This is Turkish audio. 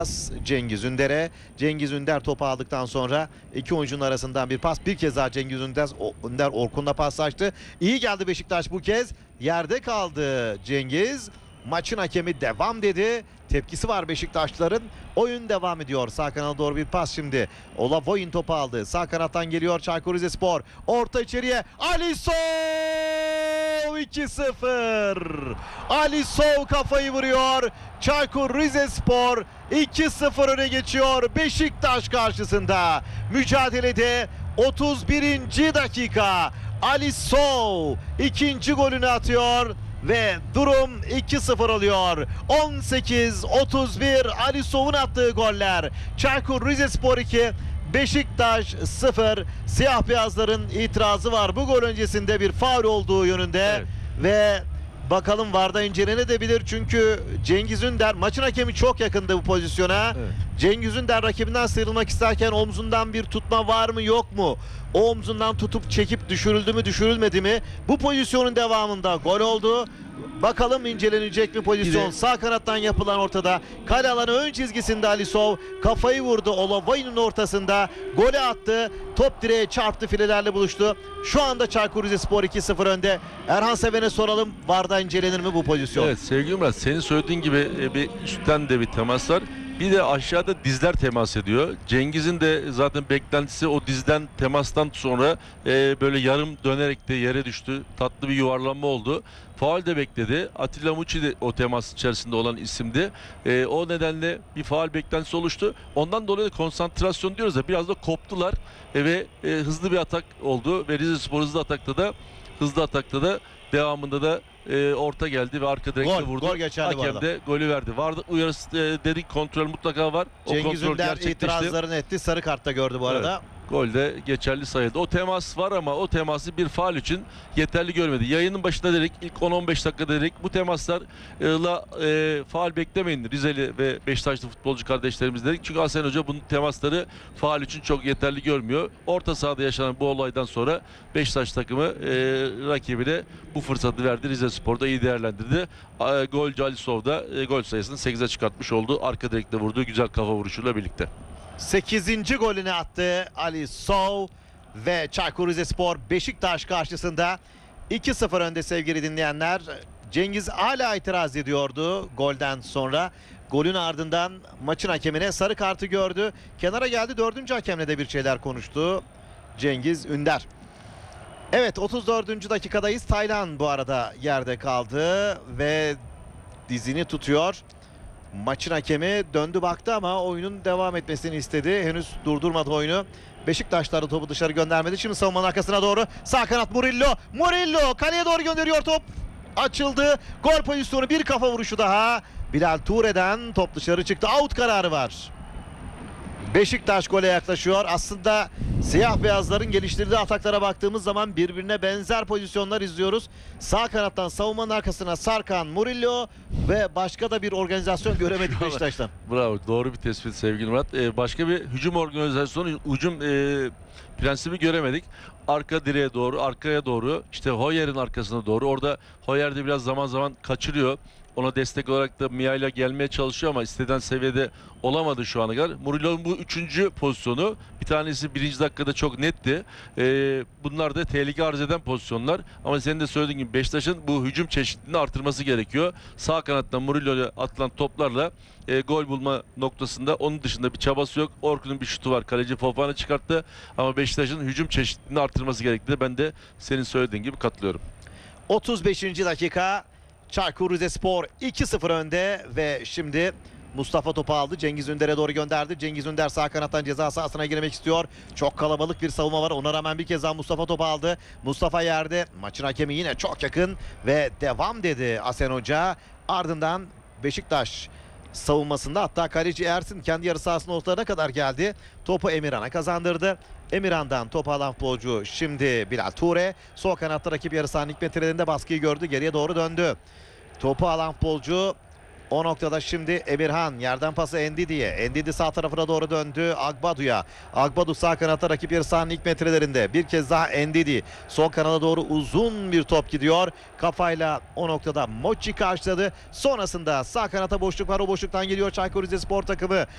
Cengiz Ünder'e. Cengiz Ünder topu aldıktan sonra iki oyuncunun arasından bir pas. Bir kez daha Cengiz Ünder Orkun'la paslaştı. İyi geldi Beşiktaş bu kez. Yerde kaldı Cengiz. Maçın hakemi devam dedi. Tepkisi var Beşiktaşların. Oyun devam ediyor. Sağ kanala doğru bir pas şimdi. Olavoyun topu aldı. Sağ kanattan geliyor Çaykur Rizespor. Orta içeriye. Alisson 2-0. Alisson kafayı vuruyor. Çaykur Rizespor 2-0 öne geçiyor Beşiktaş karşısında. Mücadelede 31. dakika. Alisson ikinci golünü atıyor ve durum 2-0 oluyor. 18-31 Alisson'un attığı goller. Çaykur Rizespor 2, Beşiktaş 0. Siyah beyazların itirazı var. Bu gol öncesinde bir faul olduğu yönünde. Evet. Ve bakalım VAR'da incelenebilir çünkü Cengiz Ünder, maçın hakemi çok yakındı bu pozisyona. Evet. Cengiz Ünder rakibinden sıyrılmak isterken omzundan bir tutma var mı yok mu? O omzundan tutup çekip düşürüldü mü düşürülmedi mi? Bu pozisyonun devamında gol oldu. Bakalım incelenecek mi pozisyon? Sağ kanattan yapılan ortada. Kale alanı ön çizgisinde Alisson kafayı vurdu. Olavoyun'un ortasında golü attı. Top direğe çarptı, filelerle buluştu. Şu anda Çaykur Rizespor 2-0 önde. Erhan Seven'e soralım. VAR'da incelenir mi bu pozisyon? Evet sevgili Murat, senin söylediğin gibi bir üstten de bir temas var. Bir de aşağıda dizler temas ediyor. Cengiz'in de zaten beklentisi o dizden temastan sonra böyle yarım dönerek de yere düştü. Tatlı bir yuvarlanma oldu. Faul de bekledi. Atilla Muçi de o temas içerisinde olan isimdi. O nedenle bir faul beklentisi oluştu. Ondan dolayı da konsantrasyon diyoruz da biraz da koptular ve hızlı bir atak oldu ve Rizespor hızlı atakta da devamında da orta geldi ve arka direkte vurdu. Gol geçerli bu arada. Hakem de golü verdi. Vardı uyarısı dedik, kontrol mutlaka var. O Cengiz kontrol Ünder gerçekleşti. itirazlarını etti. Sarı kartta gördü bu arada. Evet. Gol de geçerli sayıldı. O temas var ama o teması bir faul için yeterli görmedi. Yayının başında dedik, ilk 10-15 dakika dedik, bu temaslarla faul beklemeyin Rizeli ve Beşiktaşlı futbolcu kardeşlerimiz dedik. Çünkü Hasan Hoca bunun temasları faul için çok yeterli görmüyor. Orta sahada yaşanan bu olaydan sonra Beşiktaş takımı rakibine bu fırsatı verdi. Rizespor'da iyi değerlendirdi. Golcü Alisson da gol sayısını 8'e çıkartmış oldu. Arka direkte vurduğu güzel kafa vuruşuyla birlikte. 8. golünü attı Alisson ve Çaykur Rizespor Beşiktaş karşısında 2-0 önde sevgili dinleyenler. Cengiz hala itiraz ediyordu golden sonra. Golün ardından maçın hakemine sarı kartı gördü. Kenara geldi, 4. hakemle de bir şeyler konuştu Cengiz Ünder. Evet, 34. dakikadayız. Taylan bu arada yerde kaldı ve dizini tutuyor. Maçın hakemi döndü baktı ama oyunun devam etmesini istedi. Henüz durdurmadı oyunu. Beşiktaşlar da topu dışarı göndermedi. Şimdi savunmanın arkasına doğru. Sağ kanat Murillo. Murillo kaleye doğru gönderiyor top. Açıldı. Gol pozisyonu, bir kafa vuruşu daha. Bilal Ture'den top dışarı çıktı. Out kararı var. Beşiktaş gole yaklaşıyor. Aslında siyah beyazların geliştirdiği ataklara baktığımız zaman birbirine benzer pozisyonlar izliyoruz. Sağ kanattan savunmanın arkasına Sarkan, Murillo ve başka da bir organizasyon göremedik Beşiktaş'tan. Bravo, doğru bir tespit sevgili Murat. Başka bir hücum organizasyonu, hücum prensibi göremedik. Arka direğe doğru, arkaya doğru, işte Hoyer'in arkasına doğru. Orada Hoyer de biraz zaman zaman kaçırıyor. Ona destek olarak da Mia'yla gelmeye çalışıyor ama istediğin seviyede olamadı şu ana kadar. Murillo'nun bu 3. pozisyonu, bir tanesi 1. dakikada çok netti. Bunlar da tehlike arz eden pozisyonlar. Ama senin de söylediğin gibi Beşiktaş'ın bu hücum çeşitliliğini artırması gerekiyor. Sağ kanattan Murillo'ya atılan toplarla gol bulma noktasında onun dışında bir çabası yok. Orkun'un bir şutu var. Kaleci Fofana çıkarttı. Ama Beşiktaş'ın hücum çeşitliliğini artırması gerektiğinde ben de senin söylediğin gibi katılıyorum. 35. dakika. Çaykur Rizespor 2-0 önde ve şimdi Mustafa topu aldı. Cengiz Ünder'e doğru gönderdi. Cengiz Ünder sağ kanattan ceza sahasına girmek istiyor. Çok kalabalık bir savunma var. Ona rağmen bir kez daha Mustafa topu aldı. Mustafa yerde. Maçın hakemi yine çok yakın ve devam dedi Hasan Hoca. Ardından Beşiktaş savunmasında, hatta kaleci Ersin kendi yarı sahasının ortalarına kadar geldi. Topu Emirhan'a kazandırdı. Emirhan'dan topu alan futbolcu şimdi Bilal Ture. Sol kanatta rakip yarı sahanın ilk metrelerinde baskıyı gördü. Geriye doğru döndü. Topu alan futbolcu o noktada şimdi Emirhan, yerden pası Endidi'ye. Endidi sağ tarafına doğru döndü Agbadu'ya. Agbadu sağ kanatta rakip yarı sahanın ilk metrelerinde. Bir kez daha Endidi. Sol kanala doğru uzun bir top gidiyor. Kafayla o noktada Mochi karşıladı. Sonrasında sağ kanata boşluk var. O boşluktan geliyor Çaykur Rizespor takımı.